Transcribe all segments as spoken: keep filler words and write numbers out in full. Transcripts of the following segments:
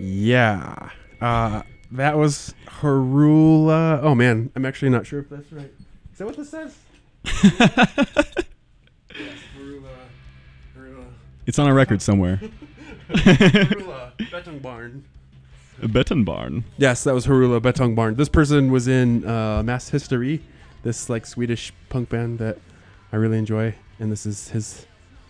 Yeah. Uh, that was Harula. Oh, man. I'm actually not sure if that's right. Is that what this says? Yes, Harula. Harula. It's on a record somewhere. Harula. Betongbarn. Bettenbarn. Yes, that was Harula Betongbarn. This person was in uh, Mass History, this like Swedish punk band that I really enjoy. And this is his...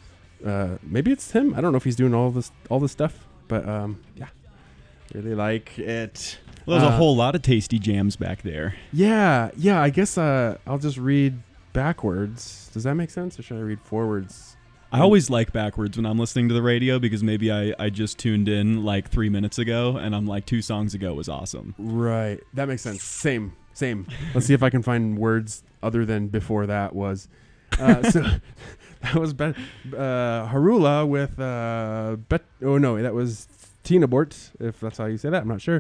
Uh, maybe it's him. I don't know if he's doing all this all this stuff. But um, yeah, really like it. Well, there's uh, a whole lot of tasty jams back there. Yeah, yeah. I guess uh, I'll just read backwards. Does that make sense, or should I read forwards? I always like backwards when I'm listening to the radio because maybe I, I just tuned in like three minutes ago and I'm like two songs ago was awesome. Right. That makes sense. Same. Same. Let's see if I can find words other than before that was. Uh, so that was be- uh, Harula with uh, Bet. Oh no, that was Tina Bort, if that's how you say that. I'm not sure.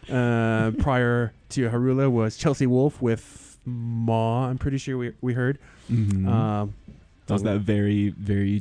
Uh, prior to Harula was Chelsea Wolfe with Ma. I'm pretty sure we we heard. Mm-hmm. Um, that was that very very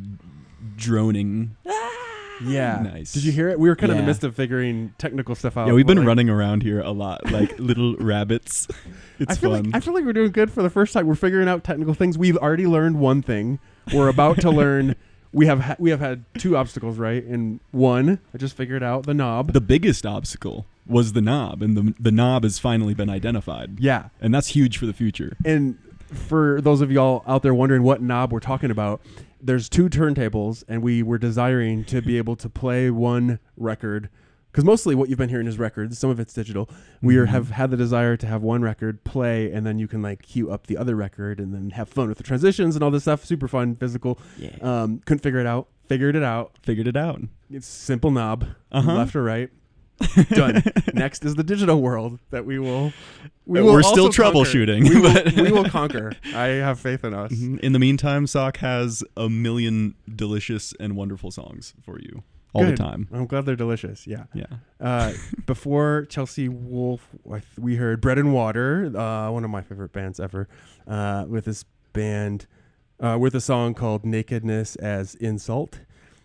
droning. Yeah. Nice. Did you hear it? We were kind of in Yeah. the midst of figuring technical stuff out. Yeah, we've been like, running around here a lot, like little rabbits. It's I feel fun. like I feel like we're doing good for the first time. We're figuring out technical things. We've already learned one thing. We're about to learn. We have ha- we have had two obstacles, right? And one, I just figured out the knob. The biggest obstacle was the knob, and the the knob has finally been identified. Yeah, And that's huge for the future. and for those of y'all out there wondering what knob we're talking about, there's two turntables, and we were desiring to be able to play one record. Because mostly what you've been hearing is records. Some of it's digital. We are, Mhm. have had the desire to have one record play, and then you can like queue up the other record, and then have fun with the transitions and all this stuff. Super fun, physical. Yeah. Um, couldn't figure it out. Figured it out. Figured it out. It's simple knob, Uh-huh. left or right. Done. Next is the digital world that we will. We Uh, will we're still also conquer. troubleshooting, We will, but- we will conquer. I have faith in us. Mhm. In the meantime, Sock has a million delicious and wonderful songs for you all Good. the time. I'm glad they're delicious. Yeah. Yeah. Uh, before Chelsea Wolfe, I th- we heard Bread and Water, uh, one of my favorite bands ever, uh, with this band, uh, with a song called Nakedness as Insult.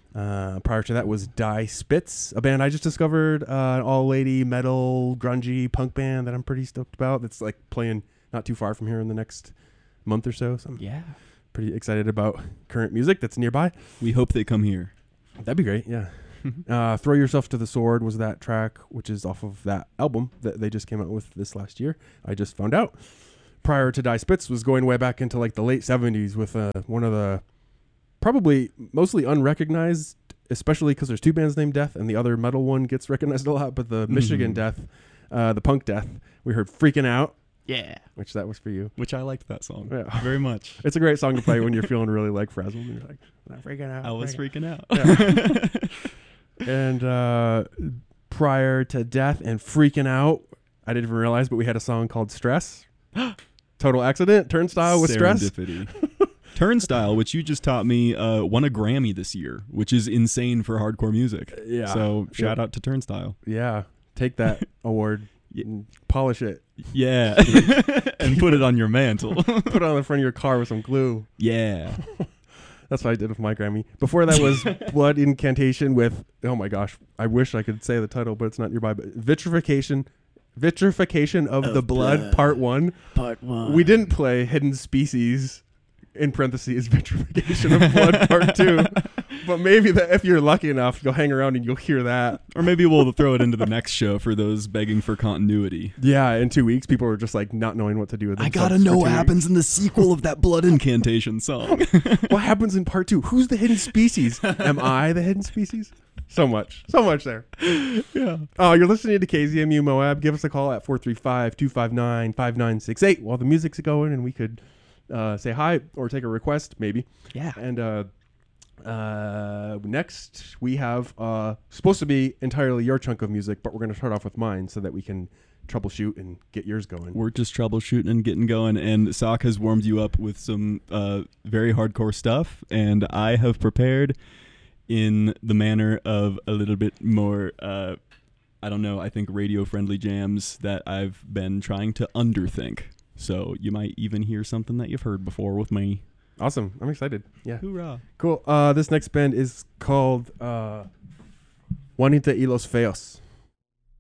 Uh, prior to that was Die Spitz, a band I just discovered, uh, an all-lady metal, grungy punk band that I'm pretty stoked about. That's like playing not too far from here in the next month or so. So I'm Yeah. pretty excited about current music that's nearby. We hope they come here. That'd be great, yeah. uh, Throw Yourself to the Sword was that track, which is off of that album that they just came out with this last year. I just found out. Prior to Die Spitz was going way back into like the late seventies with uh, one of the probably mostly unrecognized, especially because there's two bands named Death, and the other metal one gets recognized a lot, but the Michigan Mhm. Death, uh, the punk Death, we heard Freaking Out, Yeah. which that was for you. Which I liked that song Yeah. very much. It's a great song to play when you're feeling really like frazzled and you're like, I'm freaking out. I was freaking freaking out. Yeah. And uh, prior to Death and Freaking Out, I didn't even realize, but we had a song called Stress. Total Accident, Turnstile with Stress. Serendipity. Turnstile, which you just taught me, uh, won a Grammy this year, which is insane for hardcore music. Yeah. So shout Yeah. out to Turnstile. Yeah. Take that award and polish it. Yeah. And put it on your mantle. Put it on the front of your car with some glue. Yeah. That's what I did with my Grammy. Before that was Blood Incantation with, oh my gosh, I wish I could say the title, but it's not nearby. But Vitrification, Vitrification of, Of the Blood, Blood. Part One. Part one. We didn't play Hidden Species, in parentheses, Vitrification of Blood Part Two. But maybe that if you're lucky enough, you'll hang around and you'll hear that. Or maybe we'll throw it into the next show for those begging for continuity. Yeah, in two weeks, people are just like not knowing what to do with I themselves gotta know for what two happens in the sequel of that Blood Incantation song. weeks. What happens in Part Two? Who's the hidden species? Am I the hidden species? So much. So much there. Yeah. Oh, you're listening to K Z M U Moab. Give us a call at four three five, two five nine, five nine six eight while the music's going, and we could uh, say hi or take a request, maybe. Yeah. And uh, uh, next, we have uh, supposed to be entirely your chunk of music, but we're going to start off with mine so that we can troubleshoot and get yours going. We're just troubleshooting and getting going, and Sock has warmed you up with some uh, very hardcore stuff, and I have prepared in the manner of a little bit more, uh, I don't know, I think radio-friendly jams that I've been trying to underthink. So you might even hear something that you've heard before with me. Awesome. I'm excited. Yeah. Hoorah. Cool. Uh, this next band is called uh, Juanita y los Feos.